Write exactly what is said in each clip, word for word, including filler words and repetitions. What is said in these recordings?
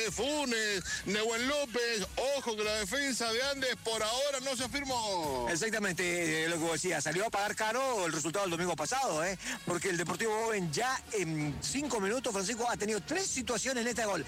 Funes, Funes, Nehuen López. Ojo que la defensa de Andes por ahora no se afirmó. Exactamente eh, lo que vos decías, salió a pagar caro el resultado del domingo pasado, ¿eh? Porque el Deportivo Boven ya en cinco minutos, Francisco, ha tenido tres situaciones netas de gol.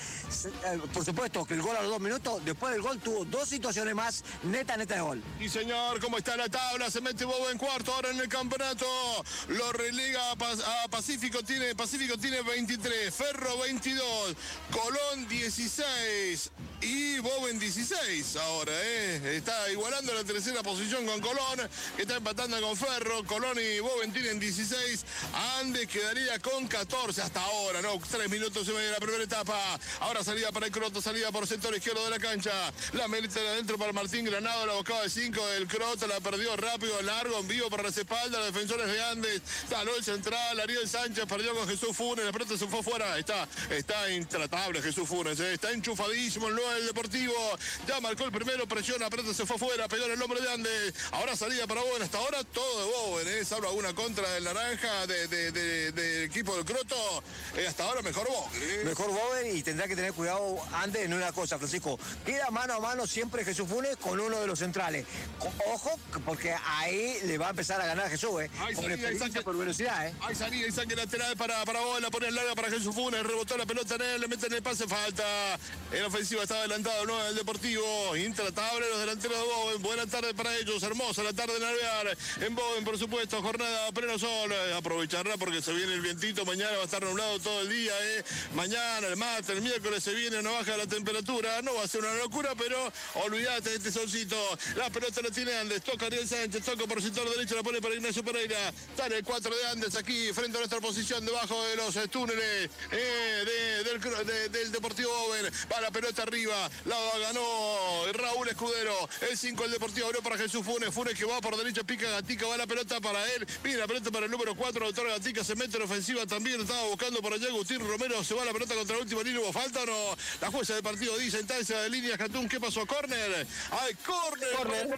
Por supuesto que el gol a los dos minutos, después del gol tuvo dos situaciones más neta, neta de gol. Y señor, ¿cómo está la tabla? Se mete Boven en cuarto ahora en el campeonato. Lo relega a, a Pacífico, tiene, Pacífico tiene veintitrés, Ferro veintidós, Colón dieciséis y Boven dieciséis ahora, ¿eh? Está igualando la tercera posición con Colón, que está empatando con Ferro. Colón y Boven tienen dieciséis. Andes quedaría con catorce hasta ahora, ¿no? Tres minutos y medio de la primera etapa. Ahora salida para el Croto, salida por sector izquierdo de la cancha. La mete adentro para Martín Granado, la bocada de cinco del Croto, la perdió rápido, largo, en vivo para las espaldas, los defensores de Andes. Ganó el central, Ariel Sánchez, perdió con Jesús Funes, la pelota se fue fuera. Está, está intratable Jesús Funes, ¿eh? Está enchufadísimo el nueve del Deportivo. Ya marcó el primero, presiona, la pelota se fue fuera, pegó en el hombre de Andes. Ahora salida para Boven, hasta ahora todo de Boven, ¿eh? Salvo alguna contra del naranja del de, de, de equipo del Croto. Eh, hasta ahora mejor Boven, ¿eh? Mejor Boven, y tendrá que tener cuidado Andes en una cosa, Francisco. Queda mano a mano siempre Jesús Funes con uno de los centrales. Ojo, porque ahí le va a empezar a ganar Jesús, ¿eh? Hay por salida, experiencia, por velocidad, ¿eh? Hay salida y saque lateral para, para Boven, la pone larga para Jesús Funes, rebotó la pelota en él, le meten el pase, falta. En ofensiva está adelantado el nueve del Deportivo, intratable los delanteros de Boven. Buena tarde para ellos, hermosa la tarde en Alvear, en Boven, por supuesto, jornada a pleno sol. Aprovechará porque se viene el vientito, mañana va a estar nublado todo el día, ¿eh? Mañana, el martes, el miércoles se viene una baja de la temperatura, no va a ser una locura, pero olvídate de este solcito. La pelota la tiene Andes, toca Ariel Sánchez, toca por el sector derecho, la pone para Ignacio Pereira. Está en el cuatro de Andes aquí, frente a nuestra posición, debajo de los túneles eh, de, del, de, del Deportivo Boven. Va la pelota arriba, la ganó Raúl Escudero. El cinco el Deportivo abrió para Jesús Funes, Funes que va por derecha, pica Gatica, va la pelota para él, viene la pelota para el número cuatro, autor Gatica, se mete en ofensiva también, estaba buscando por allá Agustín Romero, se va la pelota contra la última línea, ¿hubo falta o no? La jueza del partido dice, instancia de línea, Jatún, ¿qué pasó? ¿Córner? ¡Ay, córner! ¡Córner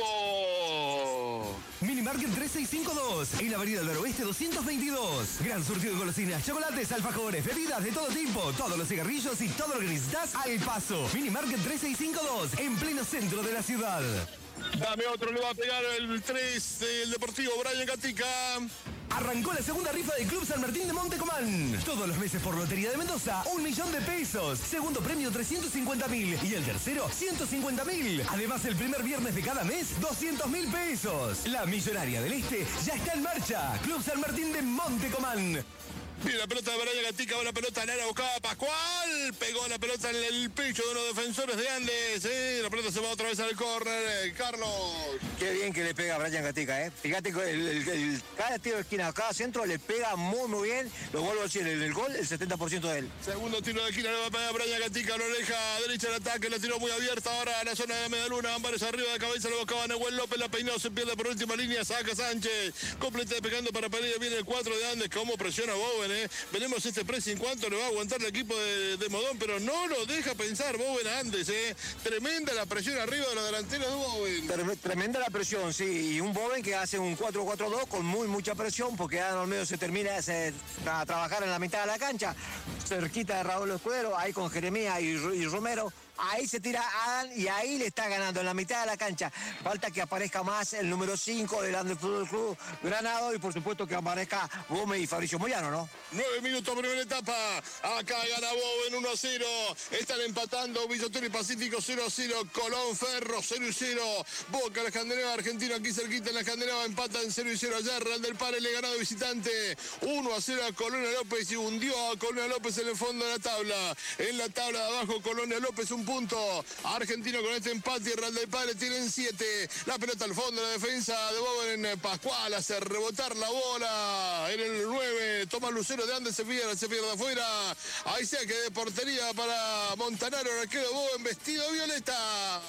Deportivo! Minimarket tres seis cinco dos, en la avenida del Oeste doscientos veintidós. Gran surtido de golosinas, chocolates, alfajores, bebidas de todo tipo, todos los cigarrillos y todo lo que necesitas al paso. Minimarket tres seis cinco dos, en pleno centro de la ciudad. Dame otro, le va a pegar el tres del Deportivo, Brian Gatica. Arrancó la segunda rifa del Club San Martín de Montecomán. Todos los meses por Lotería de Mendoza, un millón de pesos. Segundo premio, trescientos cincuenta mil. Y el tercero, ciento cincuenta mil. Además, el primer viernes de cada mes, doscientos mil pesos. La Millonaria del Este ya está en marcha. Club San Martín de Montecomán. Viene la pelota de Brian Gatica, va la pelota en área, buscaba Pascual, pegó la pelota en el pecho de unos defensores de Andes, ¿eh? La pelota se va otra vez al córner, eh, Carlos. Qué bien que le pega a Brian Gatica, ¿eh? Fíjate que el, el, el, cada tiro de esquina, cada centro le pega muy, muy bien. Lo vuelvo a decir, el, el gol, el setenta por ciento de él. Segundo tiro de esquina le va a pegar a Brian Gatica, lo aleja derecha del ataque, la tiró muy abierta ahora a la zona de Medaluna, Ámbares arriba de cabeza, lo buscaba Nehuen López, la peinó, se pierde por última línea, saca Sánchez, completa pegando para Pereira, viene el cuatro de Andes, cómo presiona Boven, ¿eh? Veremos este pressing cuánto le va a aguantar el equipo de, de Modón, pero no lo deja pensar Boven a Andes, ¿eh? Tremenda la presión arriba de los delanteros de Boven. Tremenda la presión, sí, y un Boven que hace un cuatro cuatro dos con muy mucha presión, porque ya en el medio se termina se, a trabajar en la mitad de la cancha, cerquita de Raúl Escudero, ahí con Jeremías y, y Romero. Ahí se tira Adán y ahí le está ganando en la mitad de la cancha. Falta que aparezca más el número cinco del Andes Fútbol Club Granado y por supuesto que aparezca Gómez y Fabricio Moyano, ¿no? Nueve minutos, primera etapa. Acá gana Boven uno a cero. Están empatando Villotero y Pacífico cero a cero. Colón, Ferro cero y cero. Boca, la Escandinava, Argentino aquí cerquita en la Escandinava. Empatan cero y cero allá. Real del Pare le ganó de visitante uno a cero a Colonia López y hundió a Colonia López en el fondo de la tabla. En la tabla de abajo, Colonia López un punto. Argentino con este empate y Real del Pare tienen siete. La pelota al fondo, la defensa de Boven en Pascual hace rebotar la bola en el nueve. Toma Lucero de Andes, se pierde, se pierde afuera. Ahí sea que de portería para Montanaro, el arquero Boven vestido violeta.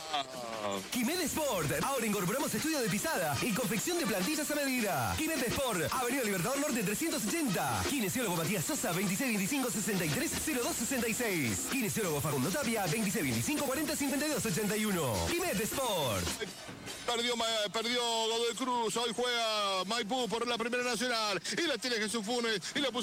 Quimet Sport. Ahora incorporamos estudio de pisada y confección de plantillas a medida. Quimet Sport. Avenida Libertador Norte trescientos ochenta. Kinesiólogo Matías Sosa, veintiséis veinticinco sesenta y tres cero dos sesenta y seis. Kinesiólogo Facundo Tapia, veintiséis veinticinco cuarenta cincuenta y dos ochenta y uno. Quimet Sport. Perdió, perdió Godoy Cruz, hoy juega Maipú por la Primera Nacional y la tiene Jesús Funes y la puso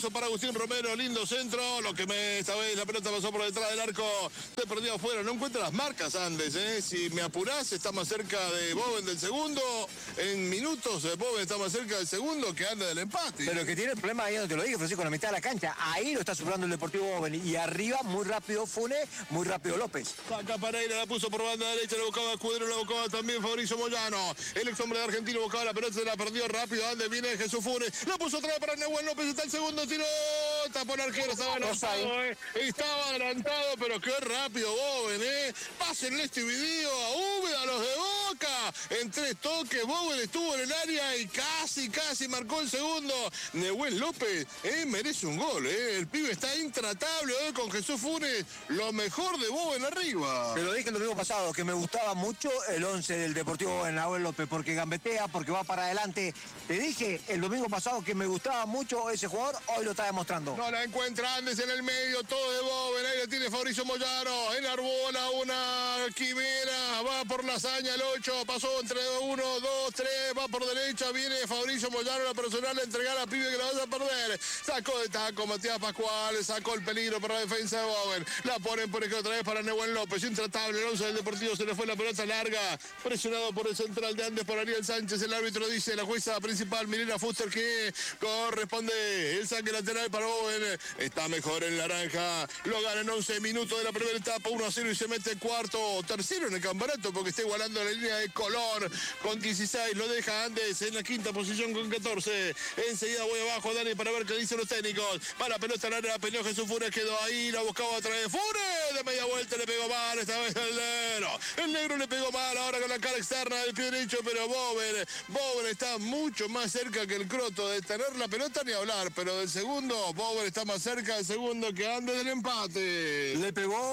pelotazo para Agustín Romero, lindo centro, lo que me, esta vez la pelota pasó por detrás del arco, se perdió afuera, no encuentra las marcas Andes, ¿eh? Si me apurás, está más cerca de Boven del segundo, en minutos Boven está más cerca del segundo que anda del empate. Pero que tiene el problema ahí donde te lo dije, Francisco, en la mitad de la cancha, ahí lo está superando el Deportivo Boven, y arriba muy rápido Funes, muy rápido López. Saca Pereira, la puso por banda derecha, la buscaba Escudero, la buscaba también Fabricio Moyano, el ex hombre de Argentino buscaba la pelota, se la perdió rápido, Andes viene Jesús Funes, la puso otra vez para Nahuel López, está el segundo tiro, tapó el arquero, estaba adelantado, eh. estaba adelantado, pero qué rápido Boven, eh. Pásenle este video a Úbeda, a los de Boca, en tres toques, Boven estuvo en el área y casi, casi marcó el segundo. Nahuel López, eh, merece un gol, eh. El pibe está intratable, eh, con Jesús Funes, lo mejor de Boven arriba. Te lo dije el domingo pasado, que me gustaba mucho el once del Deportivo Boven, Nahuel López, porque gambetea, porque va para adelante. Te dije el domingo pasado que me gustaba mucho ese jugador, hoy lo está demostrando. No la encuentra Andes en el medio, todo de Boven, ahí la tiene Fabricio Moyano, enarbola una quimera, va por la hazaña el ocho, pasó entre uno, dos, tres, va por derecha, viene Fabricio Moyano, la personal, a entregar a pibe que la vas a perder. Sacó de taco Matías Pascual, sacó el peligro para la defensa de Boven, la ponen por ejemplo otra vez para Nahuel López, intratable, el once del Deportivo, se le fue la pelota larga, presionado por el central de Andes, por Ariel Sánchez, el árbitro dice, la jueza principal, Milena Fuster, que corresponde el saque lateral para Boven, está mejor en naranja, lo gana en once minutos de la primera etapa, uno a cero y se mete cuarto, tercero en el campeonato porque está igualando la línea de Colón con dieciséis, lo deja Andes en la quinta posición con catorce, enseguida voy abajo Dani para ver qué dicen los técnicos, para la pelota en la área, peleó Jesús Funes, quedó ahí, la buscaba otra vez, Funes de media vuelta le pegó mal, esta vez el negro, el negro le pegó mal, ahora con la cara externa del pie derecho, pero Boven, Boven está mucho más cerca que el Croto de tener la pelota ni hablar, pero del segundo, Boven está más cerca del segundo que Andes del empate. Le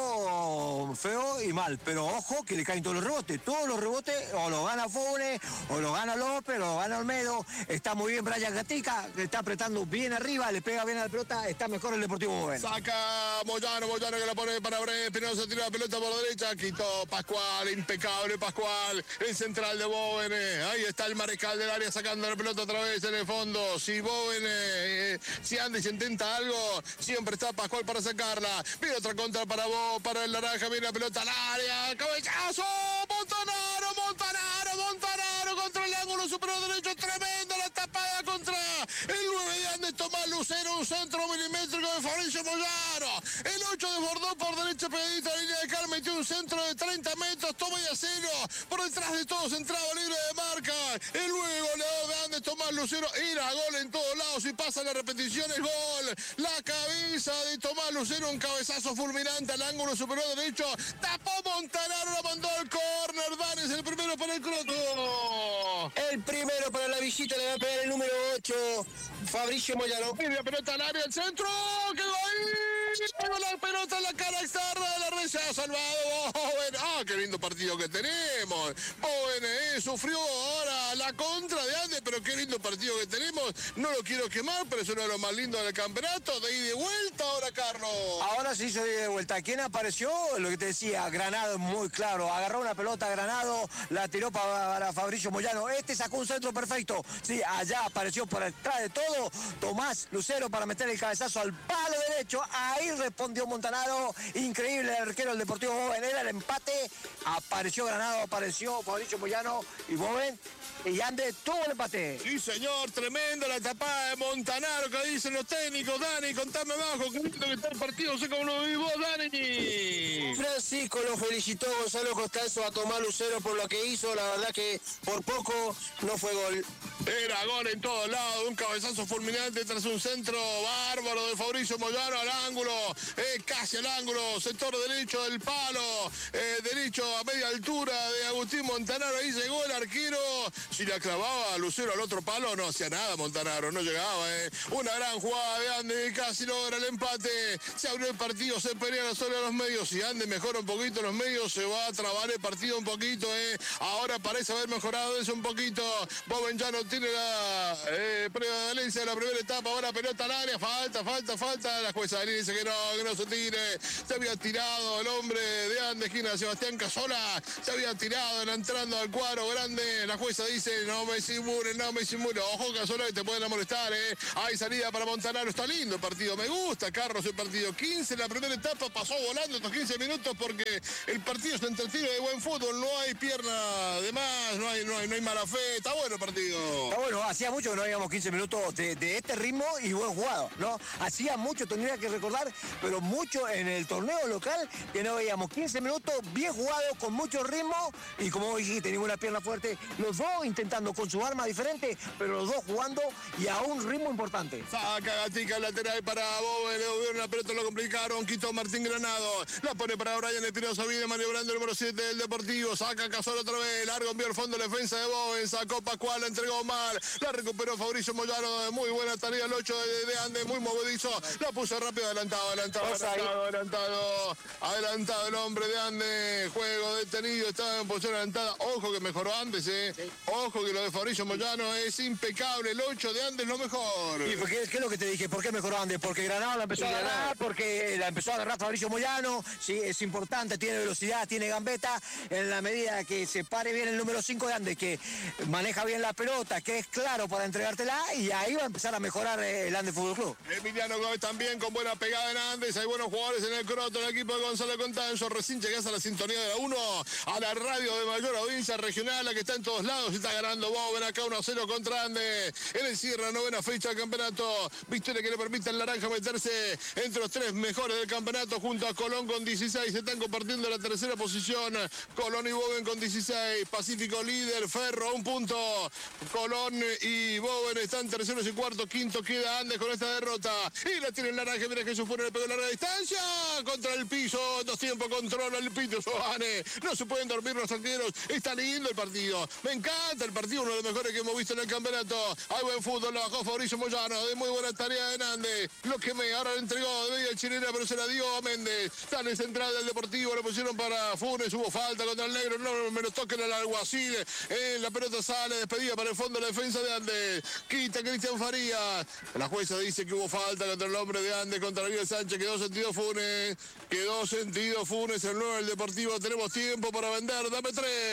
pegó feo y mal, pero ojo que le caen todos los rebotes, todos los rebotes o los gana Funes, o los gana López, o los gana Olmedo, está muy bien Brian Gatica, que está apretando bien arriba, le pega bien a la pelota, está mejor el Deportivo Boven. Saca Moyano, Moyano que la pone para Bre, Espinosa tira la pelota por derecha, quitó Pascual, impecable Pascual, el central de Boven, ahí está el mariscal del área sacando la pelota otra vez en el fondo, si Boven, eh, si Andes intenta algo, siempre está Pascual para sacarla, viene otra contra para vos, para el naranja, viene la pelota al área, cabezazo, Montanaro, Montanaro, Montanaro contra el ángulo superior derecho, tremendo la tapada contra el nueve de Andes, Tomás Lucero, un centro milimétrico de Fabricio Moyano, el ocho desbordó por derecha pegadita a la línea de Cal, metió un centro de treinta metros, toma y acero, por detrás de todos entraba libre de marca, el nueve goleador de Andes, Tomás Lucero, era gol en todos lados y pasa la repetición, es gol, la cabeza de Tomás Lucero, un cabezazo fulminante al ángulo superior derecho, tapó Montanaro, la mandó al córner, Danes el primero para el Croto. El primero para la visita le va a pegar el número ocho, Fabricio Moyano. Viene la pelota al área, el centro, quedó ahí, pegó la pelota en la cara externa de la red, se ha salvado Boven. Ah, qué lindo partido que tenemos. Boven eh, sufrió ahora la contra de Andes, pero qué lindo partido que tenemos. No lo quiero quemar, pero es uno de los más lindos del campeonato. De ida y de vuelta ahora, Carlos. Ahora sí se dio de vuelta. ¿Quién apareció? Lo que te decía, Granado, muy claro. Agarró una pelota Granado, la tiró para, para Fabricio Moyano. Este sacó un centro perfecto. Sí, allá apareció por detrás de todo Tomás Lucero para meter el cabezazo al palo derecho. Ahí respondió Montanaro. Increíble el arquero del Deportivo Boven. Era el empate. Apareció Granado, apareció Fabricio Moyano y Boven. Y Andes tuvo el empate. Sí, señor, tremendo la tapada de Montanaro que dicen los técnicos. Dani, contame abajo, qué lindo que está el partido, no sé cómo lo vivís vos, Dani. Francisco lo felicitó Gonzalo Costanzo a Tomás Lucero por lo que hizo, la verdad que por poco no fue gol. Era gol en todos lados, un cabezazo fulminante tras un centro bárbaro de Fabricio Moyano al ángulo, eh, casi al ángulo, sector derecho del palo, eh, derecho a media altura de Agustín Montanaro, ahí llegó el arquero, si la clavaba a Lucero al otro palo no hacía nada Montanaro, no llegaba, eh. Una gran jugada de Andes, casi logra el empate, se abrió el partido, se pelean solo los medios, si Andes mejora un poquito los medios, se va a trabar el partido un poquito, eh. Ahora parece haber mejorado eso un poquito, Boven ya no tiene la eh, prevalencia de la primera etapa, ahora pelota al área, falta, falta, falta, la jueza de línea dice que no, que no se tire, se había tirado el hombre de Andes, esquina Sebastián Casola, se había tirado entrando al cuadro grande. La jueza dice, no me simulen, no me simulen. Ojo, Casola, que te pueden molestar, ¿eh? Hay salida para Montanaro, está lindo el partido, me gusta, Carlos, el partido. quince, la primera etapa pasó volando estos quince minutos porque el partido se entretiene de buen fútbol, no hay pierna de más, no hay, no hay, no hay mala fe, está bueno el partido. Está bueno, hacía mucho que no habíamos quince minutos de, de este ritmo y buen jugado, ¿no? Hacía mucho, tendría que recordar, pero mucho en el torneo local que no veíamos quince minutos bien jugados, con mucho ritmo y como dijiste, ninguna pierna fuerte, los dos intentando con sus armas diferentes, pero los dos jugando y a un ritmo importante. Saca Gatica lateral para Bobe, le movieron la pelota, lo complicaron, quitó Martín Granado, la pone para Brian Espinosa, viene maniobrando el número siete del Deportivo, saca Casola otra vez, largo envió al fondo la defensa de Bobe, sacó Pascual, la entregó mal, la recuperó Fabricio Moyano, muy buena tarea el ocho de, de Andes, muy movedizo, la puso rápido, adelantado, adelantado, adelantado, adelantado, adelantado el hombre de Andes, juego detenido, estaba en posición adelantada, ojo que mejoró Andes, eh, ojo que lo de Fabricio Moyano es impecable, el ocho de Andes lo mejor. ¿Y por qué, qué es lo que te dije? ¿Por qué mejoró Andes? Porque Granado la empezó a agarrar, porque la empezó a agarrar Fabricio Moyano, sí, es importante, tiene velocidad, tiene gambeta, en la medida que se pare bien el número cinco de Andes, que maneja bien la pelota, que es claro para entregártela, y ahí va a empezar a mejorar el Andes Fútbol Club. Emiliano Gómez también con buena pegada en Andes, hay buenos jugadores en el croto, el equipo de Gonzalo Contanzo, recién llegás a la sintonía de la uno, a la radio de mayor audiencia regional, la que está en todos lados, está ganando Boben acá uno a cero contra Andes, en el cierre, novena fecha del campeonato, victoria que le permite al Naranja meterse entre los tres mejores del campeonato, junto a Colón con dieciséis, se están compartiendo la tercera posición, Colón y Boben con dieciséis, Pacífico líder, Ferro un punto, Colón y Boben están terceros y cuarto, quinto queda Andes con esta derrota, y la tiene el Naranja, mira que supone, le pegó larga distancia, contra el piso, dos tiempos, controla el Pito Sobane, no se pueden dormir los arqueros, está lindo el partido, me encanta el partido, uno de los mejores que hemos visto en el campeonato, hay buen fútbol, lo bajó Fabricio Moyano, de muy buena tarea en Andes, lo que me ahora le entregó de media chilena, pero se la dio a Méndez, está en el central del Deportivo, lo pusieron para Funes, hubo falta contra el negro, no me lo toquen al alguacil, eh, la pelota sale, despedida para el fondo de la defensa de Andes, quita Cristian Farías, la jueza dice que hubo falta contra el hombre de Andes, contra Ariel Sánchez, quedó sentido Funes, quedó sentido Funes, el nuevo del Deportivo, tenemos tiempo para vender, dame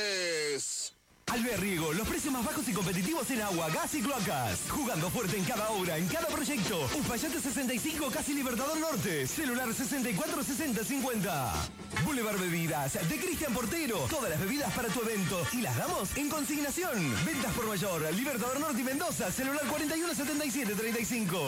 tres. Alberriego, los precios más bajos y competitivos en agua, gas y cloacas. Jugando fuerte en cada obra, en cada proyecto. Uspallate sesenta y cinco, casi Libertador Norte. Celular sesenta y cuatro sesenta cincuenta. Boulevard Bebidas, de Cristian Portero. Todas las bebidas para tu evento. Y las damos en consignación. Ventas por mayor, Libertador Norte y Mendoza. Celular cuarenta y uno setenta y siete treinta y cinco.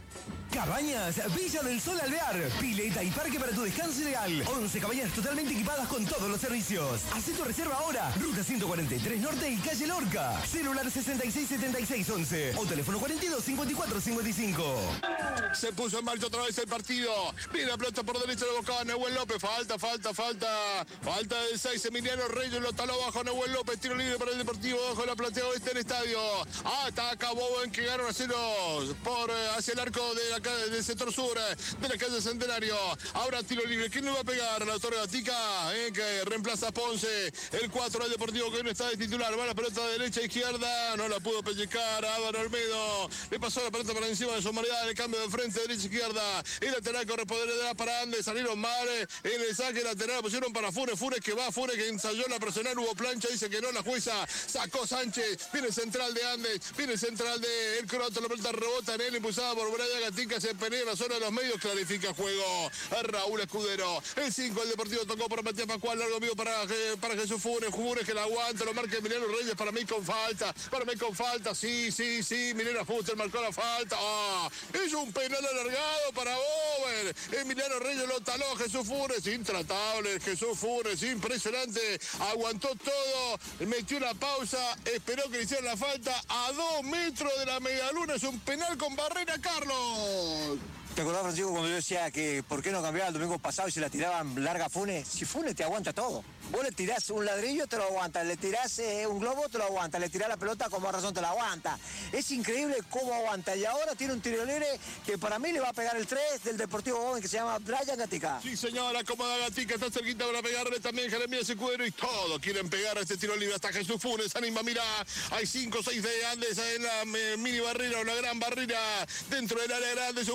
Cabañas Villa del Sol Alvear, pileta y parque para tu descanso ideal. once cabañas totalmente equipadas con todos los servicios. Haz tu reserva ahora. Ruta ciento cuarenta y tres Norte y calle Lorca. Celular sesenta y seis setenta y seis once o teléfono cuarenta y dos cincuenta y cuatro cincuenta y cinco. Se puso en marcha otra vez el partido. Viene la pelota por derecha, lo buscaba Neuel López. Falta, falta, falta. Falta del seis, Emiliano Reyes, lo taló bajo Neuel López. Tiro libre para el Deportivo, bajo la platea oeste del estadio. Ataca Boben, que ganaron a cero por, hacia el arco de la del sector sur de la calle Centenario. Ahora tiro libre. ¿Quién le va a pegar? La autora Gatica, eh, que reemplaza a Ponce. El cuatro del Deportivo, que no está de titular. Va la pelota de derecha a izquierda. No la pudo pellizcar. Álvaro Olmedo le pasó la pelota para encima de su humanidad. El cambio de frente, derecha a izquierda. El lateral corresponderá para Andes. Salieron mal. En el saque lateral pusieron para Funes. Funes que va. Funes que ensayó la personal. Hubo plancha. Dice que no. La jueza sacó Sánchez. Viene el central de Andes. Viene el central de El Croto. La pelota rebota en él. Impulsada por Brian Gatica. Se pelea en la zona de los medios. Clarifica juego a Raúl Escudero. El cinco el Deportivo tocó para Matías Pascual. Largo mío para, para Jesús Funes. Funes que la aguanta. Lo marca Emiliano Reyes. Para mí con falta. Para mí con falta. Sí, sí, sí. Milena Fuster marcó la falta. Ah, es un penal alargado para Boben. Emiliano Reyes lo taló. Jesús Funes. Intratable. Jesús Funes. Impresionante. Aguantó todo. Metió una pausa. Esperó que le hicieran la falta a dos metros de la medialuna. Es un penal con barrera, Carlos. ¿Te acordás, Francisco, cuando yo decía que por qué no cambiaba el domingo pasado y se la tiraban larga Funes? Si Funes te aguanta todo. Vos le tirás un ladrillo, te lo aguanta. Le tirás eh, un globo, te lo aguanta. Le tirás la pelota, con más razón te la aguanta. Es increíble cómo aguanta. Y ahora tiene un tiro libre que para mí le va a pegar el tres del Deportivo Boben, que se llama Brian Gatica. Sí, señora, cómoda Gatica. Está cerquita para pegarle también Jeremías Escudero. Y todos quieren pegar a este tiro libre. Hasta Jesús Funes anima, mira. Hay cinco o seis de Andes en la eh, mini barrera o la gran barrera dentro del área grande. Es un penal con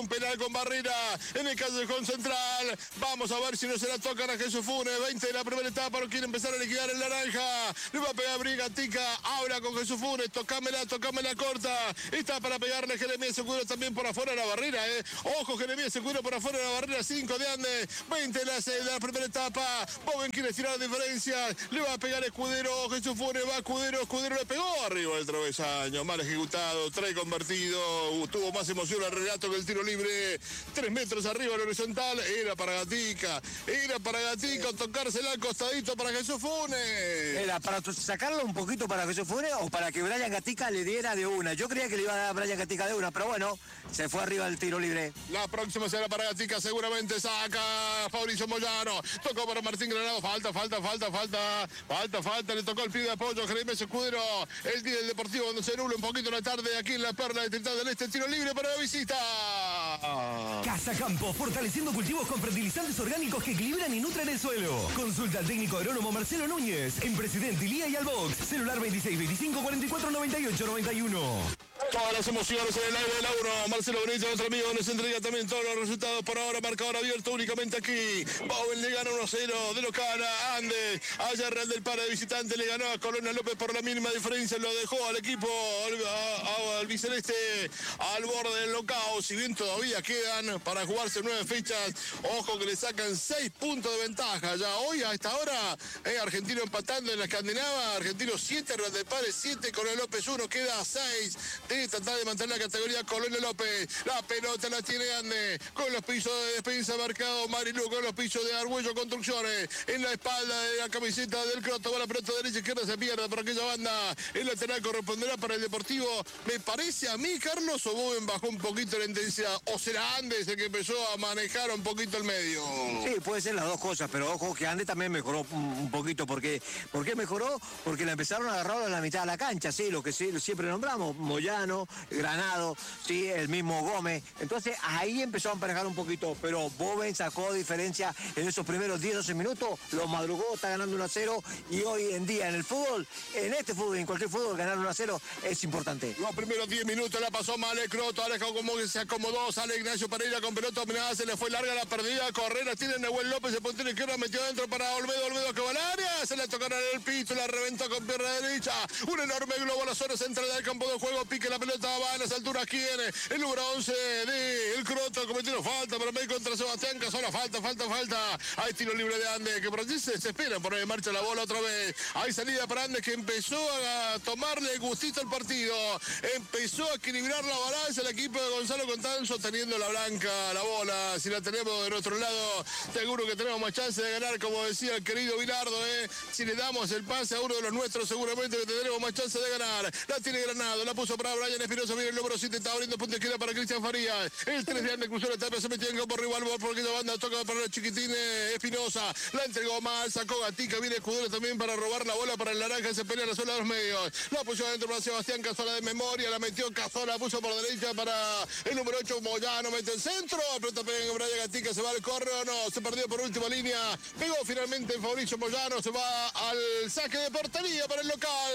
con Barrera en el callejón central. Vamos a ver si no se la tocan a Jesús Funes. veinte de la primera etapa, no quiere empezar a liquidar el naranja. Le va a pegar Brigantica. Habla con Jesús Funes. Tocámela, tocámela corta. Está para pegarle Jeremías Seguro también por afuera de la barrera. Eh. Ojo, Jeremías Seguro por afuera de la barrera. cinco de Andes. veinte de la, de la primera etapa. Bowen quiere tirar diferencia. Le va a pegar Escudero. Jesús Funes va Escudero. Escudero le pegó arriba del travesaño. Mal ejecutado. Trae convertido. Uh, tuvo más emoción al relato que el tiro libre. Tres metros arriba en horizontal. Era para Gatica. Era para Gatica. Tocársela al costadito para Jesús Funes. Era para sacarlo un poquito para Jesús Funes o para que Brian Gatica le diera de una. Yo creía que le iba a dar a Brian Gatica de una, pero bueno, se fue arriba el tiro libre. La próxima será para Gatica, seguramente saca Fabricio Moyano. Tocó para Martín Granado. Falta, falta, falta, falta. Falta, falta. Le tocó el pie de apoyo. Jeremías Escudero. El día del Deportivo cuando se nubla un poquito la tarde aquí en la Perla de Trinidad del Este. Tiro libre para la visita. Casa Campo, fortaleciendo cultivos con fertilizantes orgánicos que equilibran y nutren el suelo. Consulta al técnico agrónomo Marcelo Núñez en Presidente Ilía y Albox. Celular veintiséis veinticinco cuarenta y cuatro noventa y ocho noventa y uno. Todas las emociones en el aire del Lauro. Marcelo Bonilla, nuestro amigo, nos entrega también todos los resultados por ahora. Marcador abierto únicamente aquí. Bowen le gana uno a cero de local a Andes. Allá Real del Pará de visitante le ganó a Colonia López por la mínima diferencia. Lo dejó al equipo al, al biceleste al borde del locao. Si bien todavía quedan para jugarse nueve fechas, ojo que le sacan seis puntos de ventaja. Ya hoy a esta hora, eh, Argentino empatando en la Escandinava. Argentino siete, Real del Pará siete, Colonia López uno, queda seis. De tratar de mantener la categoría Colonia López. La pelota la tiene Ande con los pisos de despensa marcado Marilu, con los pisos de Argüello Construcciones. En la espalda de la camiseta del Croto. Va la pelota derecha, izquierda, se pierde por aquella banda. El lateral corresponderá para el Deportivo. Me parece a mí, Carlos, o Bowen bajó un poquito la intensidad. O será Andes el que empezó a manejar un poquito el medio. Sí, puede ser las dos cosas, pero ojo que Andes también mejoró un poquito. Porque, ¿Por qué mejoró? Porque la empezaron a agarrar en la mitad de la cancha, sí, lo que sí, siempre nombramos, Moyano, Granado, sí, el mismo Gómez. Entonces ahí empezó a emparejar un poquito, pero Bowen sacó diferencia en esos primeros diez doce minutos, lo madrugó, está ganando uno a cero y hoy en día en el fútbol, en este fútbol, en cualquier fútbol, ganar uno a cero es importante. Los primeros diez minutos la pasó mal el Croto, Alejo como que se acomodó, sale Ignacio Pereira con pelota dominada, se le fue larga la perdida, Correras tiene Nahuel López, se pone en la izquierda, metió adentro para Olmedo, Olmedo que va al área, se le tocaron en el piso, la reventó con pierna derecha, un enorme globo a la zona central del campo de juego, pique la pelota, va a las alturas, ¿quién? El número once de el Croto, cometiendo falta para medir contra Sebastián Casola, falta, falta, falta, hay tiro libre de Andes, que por allí se espera poner en marcha la bola otra vez, hay salida para Andes que empezó a tomarle gustito al partido, empezó a equilibrar la balanza el equipo de Gonzalo Contanzo, teniendo la blanca, la bola, si la tenemos de nuestro lado, seguro que tenemos más chance de ganar, como decía el querido Bilardo, eh. si le damos el pase a uno de los nuestros, seguramente que tendremos más chance de ganar, la tiene Granado, la puso para Brian Espinosa, mira el número siete, está abriendo punta izquierda para Cristian Farías, el tres de Andes cruzó la etapa, se metió en campo rival, porque la banda toca para el chiquitín eh, Espinosa, la entregó mal, sacó Gatica, viene Escudero también para robar la bola para el naranja, se pelea la zona de los medios, la puso adentro para Sebastián Casola de memoria, la metió Casola, puso por derecha para el número ocho, Moyano, mete el centro, pelota pega en Brian Gatica, se va al córner, no, se perdió por última línea, pegó finalmente Fabricio Moyano, se va al saque de portería para el local.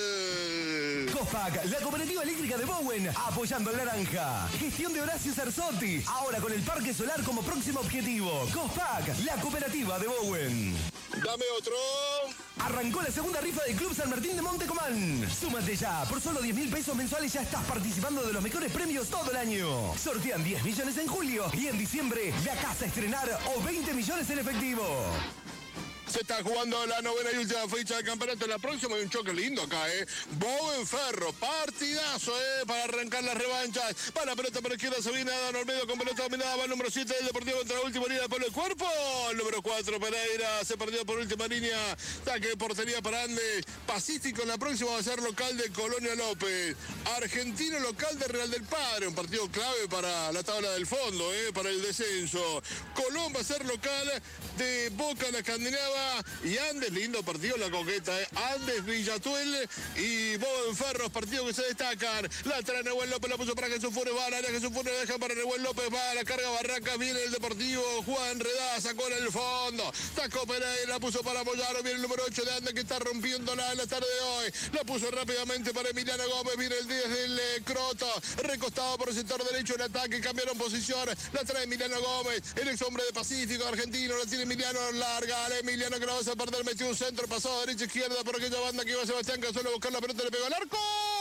Cospac, la cooperativa eléctrica de Bowen, apoyando al naranja. Gestión de Horacio Cerzotti, ahora con el parque solar como próximo objetivo. Cospac, la cooperativa de Bowen. Dame otro. Arrancó la segunda rifa del Club San Martín de Montecomán. Súmate ya, por solo diez mil pesos mensuales ya estás participando de los mejores premios todo el año. Sortean diez millones en julio y en diciembre la casa a estrenar o veinte millones en efectivo. Se está jugando la novena y última fecha del campeonato. La próxima hay un choque lindo acá, ¿eh? Bowen Ferro, partidazo, ¿eh? Para arrancar las revanchas. Va la pelota por la izquierda, se viene Adán Olmedo con pelota dominada. Va el número siete del Deportivo contra la última línea por el cuerpo. El número cuatro, Pereira, se perdió por última línea. Saque de portería para Andes. Pacífico en la próxima va a ser local de Colonia López. Argentino local de Real del Padre. Un partido clave para la tabla del fondo, ¿eh? Para el descenso. Colón va a ser local de Boca, la Escandinava. izquierda. Y Andes, lindo partido la coqueta, ¿eh? Andes, Villatuel y Boven Ferros, partido que se destacan. La trae Neuel López, la puso para Jesús Funes, va al área, Jesús Funes la deja para Neuel López, va a la carga Barracas, viene el Deportivo, juega enredada, sacó en el fondo, sacó Pereira, la puso para Moyano, viene el número ocho de Andes que está rompiéndola en la tarde de hoy, la puso rápidamente para Emiliano Gómez, viene el diez del eh, Croto, recostado por el sector derecho en ataque, cambiaron posición, la trae Emiliano Gómez, el ex hombre de Pacífico argentino, la tiene Emiliano, larga, al Emiliano que la vas a perder, metió un centro, pasado derecha, izquierda por aquella banda que iba Sebastián Cazorla a buscar la pelota, le pegó al arco.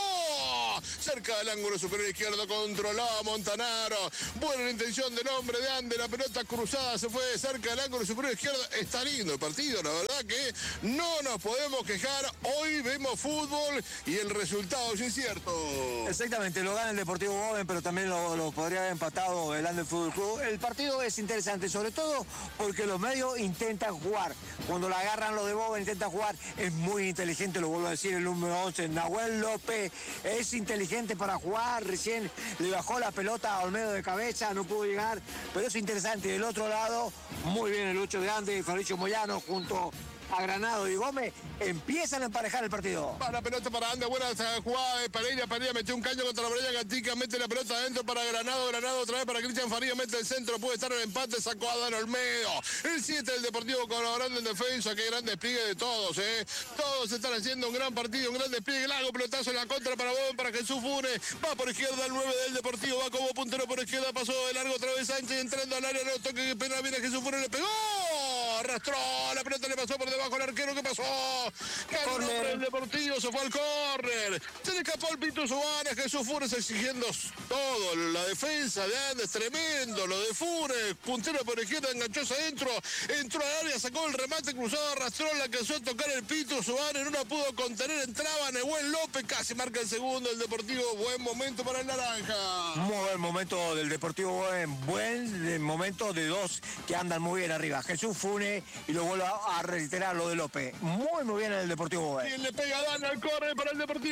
Cerca del ángulo superior izquierdo, controlaba Montanaro. Buena intención del hombre de Andes, la pelota cruzada se fue cerca del ángulo superior izquierdo. Está lindo el partido, la verdad que no nos podemos quejar. Hoy vemos fútbol y el resultado es incierto. Exactamente, lo gana el Deportivo Boven, pero también lo, lo podría haber empatado el Andes Fútbol Club. El partido es interesante, sobre todo porque los medios intentan jugar. Cuando la agarran los de Boven, intentan jugar. Es muy inteligente, lo vuelvo a decir, el número once, Nahuel López. Es inteligente para jugar, recién le bajó la pelota a Olmedo de cabeza, no pudo llegar, pero es interesante. Del otro lado, muy bien el ocho de Andes, Fabricio Moyano junto a Granado y Gómez, empiezan a emparejar el partido. Va la pelota para Andes, buena jugada de Pereira, Pereira metió un caño contra la Breña Gatica, mete la pelota adentro para Granado, Granado otra vez para Cristian Faría, mete el centro, puede estar en el empate, sacó a Dan Olmedo. El siete del Deportivo colaborando en defensa, qué gran despliegue de todos, eh. Todos están haciendo un gran partido, un gran despliegue, largo pelotazo en la contra para Boven, para Jesús Funes, va por izquierda el nueve del Deportivo, va como puntero por izquierda, pasó de largo otra vez Sánchez, entrando al área, no toque, que pena, viene Jesús Funes, le pegó, arrastró, la pelota le pasó por debajo al arquero, ¿qué pasó? Ganó el Deportivo, se fue al córner, se le escapó el Pito Suárez, Jesús Funes exigiendo todo, la defensa de Andes, tremendo, lo de Funes, puntero por izquierda, enganchó hacia adentro, entró al área, sacó el remate cruzado, arrastró, la alcanzó a tocar el Pito Suárez, no la pudo contener, entraba Neuel López, casi marca el segundo, el Deportivo, buen momento para el naranja. Muy buen momento del Deportivo Boven, buen momento de dos que andan muy bien arriba, Jesús Funes, y lo vuelvo a reiterar lo de López, muy muy bien en el Deportivo Boven. ¿Quién le pega a Dan al córner para el Deportivo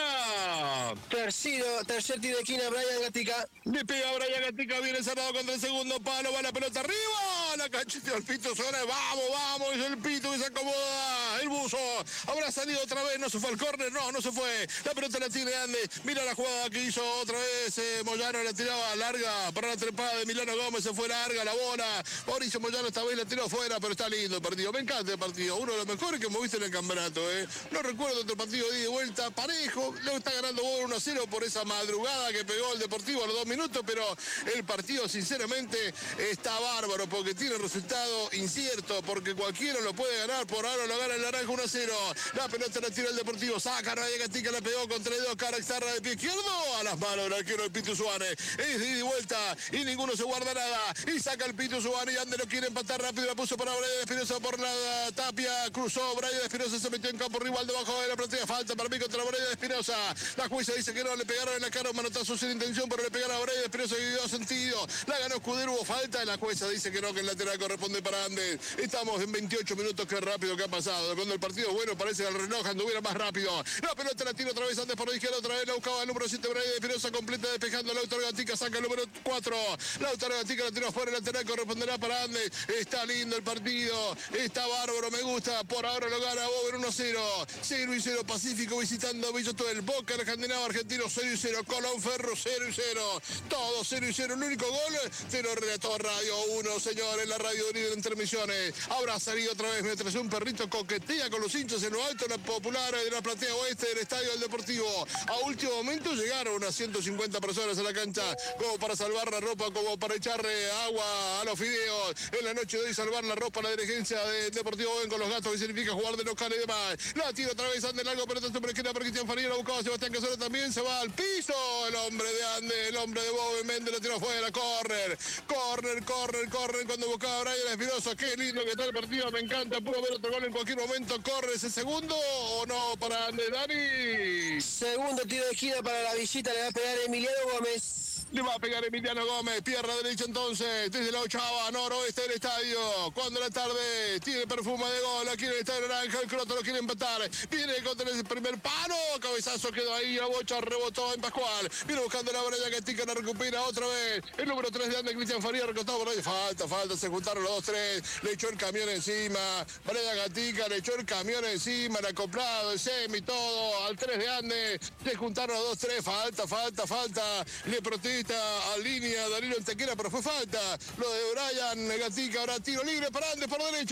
Gatica? Tercero, tercer tiro de esquina, Brian Gatica. Le pega a Brian Gatica, viene cerrado contra el segundo palo, va la pelota arriba, la cacheteó el Pito Suárez, vamos, vamos, es el Pito que se acomoda, el buzo, habrá salido otra vez, no se fue al córner, no, no se fue, la pelota la tiene Andes, mira la jugada que hizo otra vez eh, Moyano, la tiraba larga para la trepada de Emiliano Gómez, se fue larga la bola, Mauricio Moyano esta vez la tiró afuera, pero está lindo el partido, me encanta el partido, uno de los mejores que hemos visto en el campeonato, eh. No recuerdo otro partido de ida y vuelta parejo, lo está ganando Boven uno a cero por esa madrugada que pegó el Deportivo a los dos minutos, pero el partido sinceramente está bárbaro porque tiene resultado incierto, porque cualquiera lo puede ganar, por ahora lo gana el naranja uno a cero, la pelota la tira el Deportivo, saca Raya Gatica, la pegó contra el dedo, cara externa de pie izquierdo, a las manos del arquero del Pito Suárez, es de ida y vuelta y ninguno se guarda nada, y saca el Pito Suárez y Andes lo quiere empatar rápido, la puso para Brian Espinosa por la Tapia, cruzó Brian Espinosa, se metió en campo rival debajo de la platea, falta para mí contra Brian Espinosa, la jueza dice que no, le pegaron en la cara un manotazo sin intención, pero le pegaron a Brian Espinosa y dio sentido, la ganó Escudero, hubo falta, la jueza dice que no, que el lateral corresponde para Andes, estamos en veintiocho minutos, qué rápido que ha pasado, cuando el partido es bueno parece que el reloj anduviera más rápido, la pelota la tira otra vez Andes por la izquierda, otra vez la buscaba el número siete, Brian Espinosa completa despejando, Lautaro Gatica saca el número cuatro, Lautaro Gatica la tiró afuera, el lateral corresponderá para Andes, está lindo el partido, está bárbaro, me gusta, por ahora lo gana Boven uno a cero, cero y cero Pacífico visitando Villatuel, Boca Argentinado Argentino cero y cero, Colón Ferro cero y cero, todo cero y cero, el único gol te lo relató Radio uno, señores, la radio líder en transmisiones, habrá salido otra vez mientras un perrito coquetea con los hinchas en lo alto, la popular de la platea oeste del Estadio del Deportivo, a último momento llegaron unas ciento cincuenta personas a la cancha, como para salvar la ropa, como para echarle agua a los fideos, en la noche de hoy salvar la ropa a la dirigencia del Deportivo Boven con los gatos, que significa jugar de local y demás, la tira otra vez Andes largo, pero tanto por izquierda para Cristian Faría, la buscaba Sebastián Cazorla también, se va al piso, el hombre de Andes, el hombre de Boven, Méndez lo tiró afuera, córner, córner, córner, córner, cuando buscaba a Brian Espinosa, qué lindo que está el partido, me encanta, pudo haber otro gol en cualquier momento, corre ese segundo o no para Andes, Dani. Segundo tiro de esquina para la visita, le va a pegar Emiliano Gómez. Le va a pegar Emiliano Gómez, pierna derecha entonces, desde la ochava, noroeste del estadio. Cuando la tarde tiene perfume de gol, aquí en el estadio naranja, el Croto lo quiere empatar. Viene contra el primer palo, cabezazo quedó ahí, la bocha rebotó en Pascual. Viene buscando la Brian Gatica, la recupera otra vez. El número tres de Ande, Cristian Faría, recostado por ahí. Falta, falta, se juntaron los dos, tres. Le echó el camión encima. Brian Gatica le echó el camión encima, el acoplado, el semi, todo. Al tres de Ande, se juntaron los dos, tres. Falta, falta, falta. Le protege a línea Danilo Antequera, pero fue falta. Lo de Brian Gatica, ahora tiro libre para Andes por derecha.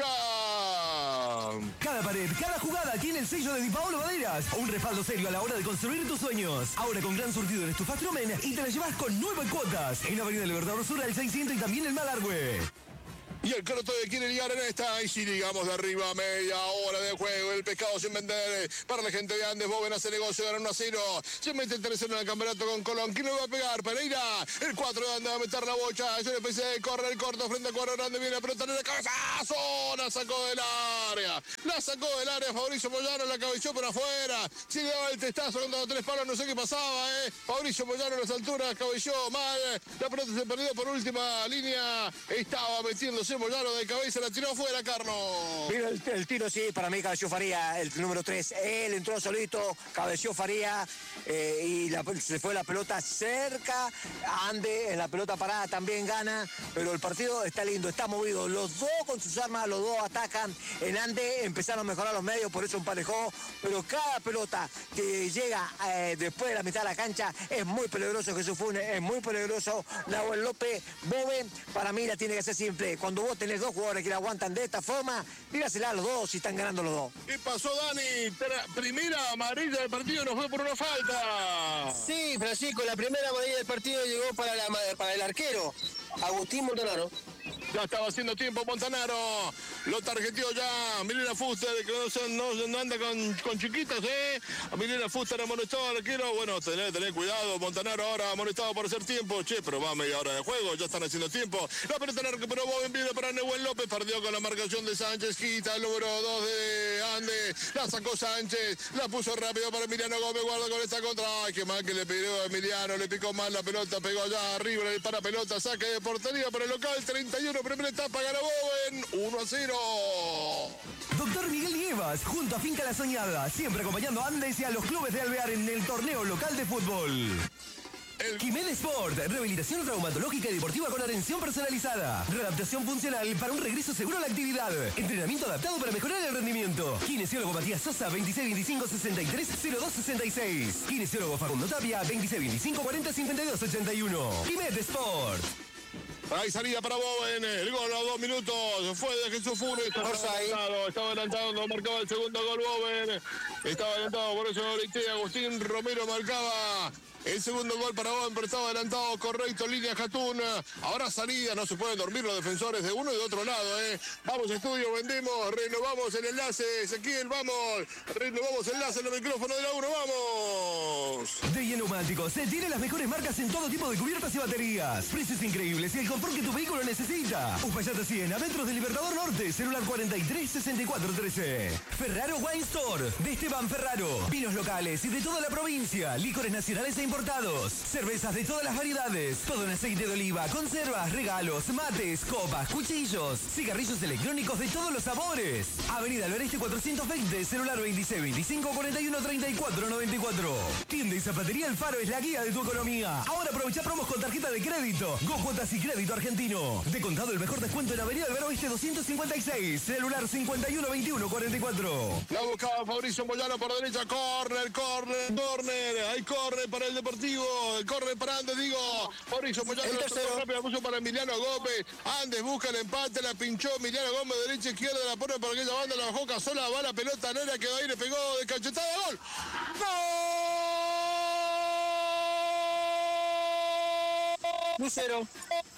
Cada pared, cada jugada tiene el sello de Di Paolo Maderas. Un respaldo serio a la hora de construir tus sueños. Ahora con gran surtido en estufas Trumen y te la llevas con nueve cuotas. En Avenida Libertador Sur al seiscientos y también el Malargüe. Y el Croto quiere ligar en esta. Y si ligamos de arriba, media hora de juego. El pescado sin vender para la gente de Andes. Boven hace negocio, gana uno a cero. Se mete el tercero en el campeonato con Colón. ¿Quién le va a pegar? Pereira. El cuatro de Andes va a meter la bocha. Es una especie de correr corto frente a Cuadro Grande. Viene la pelota en la cabezazo. La sacó del área. La sacó del área. Fabricio Moyano la cabeceó por afuera. Si le daba el testazo contra los tres palos, no sé qué pasaba, ¿eh? Fabricio Moyano en las alturas cabeceó mal. La pelota se perdió por última línea. Estaba metiéndose Moyano de cabeza, la tiró afuera, Carlos. Mira el, el tiro, sí, para mí cabeció Faría, el número tres. Él entró solito, cabeció Faría eh, y la, se fue la pelota cerca. Ande en la pelota parada también gana, pero el partido está lindo, está movido. Los dos con sus armas, los dos atacan. En Ande empezaron a mejorar los medios, por eso emparejó. Pero cada pelota que llega eh, después de la mitad de la cancha es muy peligroso. Jesús Funes es muy peligroso. Nahuel López, Boven, para mí la tiene que ser simple. Cuando vos tenés dos jugadores que la aguantan de esta forma, dígasela a los dos si están ganando los dos. ¿Qué pasó, Dani? Primera amarilla del partido nos fue por una falta. Sí, Francisco, la primera amarilla del partido llegó para, la, para el arquero, Agustín Montanaro. Ya estaba haciendo tiempo Montanaro. Lo tarjeteó ya Milena Fuster, que no, son, no, no anda con, con chiquitas, ¿eh? A Milena Fuster amonestado al arquero. Bueno, tener, tener cuidado. Montanaro ahora amonestado por hacer tiempo. Che, pero va a media hora de juego. Ya están haciendo tiempo. La pelota la recuperó Boven, viene para Neuel López. Perdió con la marcación de Sánchez. Quita el número dos de Andes. La sacó Sánchez. La puso rápido para Emiliano Gómez. Guarda con esta contra. Ay, qué mal que le pidió a Emiliano. Le picó mal la pelota. Pegó allá arriba en el parapelota. Saque de portería para el local. treinta y uno. Primera etapa, gana Boven, uno a cero. Doctor Miguel Nievas, junto a Finca La Soñada, siempre acompañando a Andes y a los clubes de Alvear en el torneo local de fútbol. El... Quimed Sport, rehabilitación traumatológica y deportiva con atención personalizada. Readaptación funcional para un regreso seguro a la actividad. Entrenamiento adaptado para mejorar el rendimiento. Kinesiólogo Matías Sosa, veintiséis veinticinco sesenta y tres cero dos sesenta y seis. Kinesiólogo Facundo Tapia, veintiséis veinticinco cuarenta cincuenta y dos ochenta y uno. Quimed Sport. Hay salida para Boven, el gol a dos minutos, fue de Jesús Funes, estaba adelantado, estaba adelantado, no marcaba el segundo gol Boven, estaba adelantado, por eso ahorita Agustín Romero marcaba el segundo gol para Boven, pero estaba adelantado, correcto, línea Jatún, ahora salida, no se pueden dormir los defensores de uno y de otro lado, ¿eh? Vamos estudio, vendemos, renovamos el enlace, Ezequiel, vamos, renovamos el enlace en el micrófono de la uno, vamos. D I E Neumáticos, se tiene las mejores marcas en todo tipo de cubiertas y baterías, precios increíbles y el confort que tu vehículo necesita. Uspallata cien, a metros del Libertador Norte, celular cuarenta y tres sesenta y cuatro trece. Ferraro Wine Store, de Esteban Ferraro. Vinos locales y de toda la provincia, licores nacionales e importados. Cervezas de todas las variedades, todo en aceite de oliva, conservas, regalos, mates, copas, cuchillos, cigarrillos electrónicos de todos los sabores. Avenida Loreste cuatrocientos veinte, celular veintiséis veinticinco cuarenta y uno treinta y cuatro noventa y cuatro. Tienda y zapatería El Faro es la guía de tu economía. Ahora aprovecha promos con tarjeta de crédito, Go Cuotas y crédito argentino. De contado el mejor descuento en Avenida del Oeste doscientos cincuenta y seis, celular cincuenta y uno veintiuno cuarenta y cuatro. La buscaba Fabricio Moyano por derecha, córner, córner, córner. Hay córner para el Deportivo, el córner para Andes, digo. Fabricio Moyano el tercero. Rápido, puso para Emiliano Gómez. Andes busca el empate, la pinchó Emiliano Gómez, derecha, izquierda, la pone por aquella banda, la bajó Casola, va la pelota, Nera quedó ahí, le pegó de cachetada, gol. ¡Gol! Lucero.